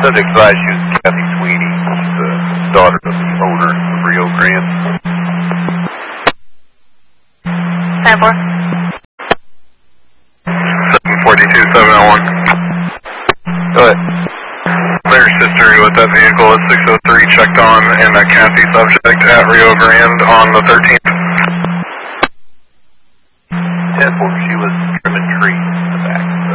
Subject advised she was Kathy Sweeney, the daughter of the owner of Rio Grande. 10-4. 742-701. Go ahead. There's history with that vehicle at 603 checked on and a Kathy subject at Rio Grande on the 13th. 10-4, she was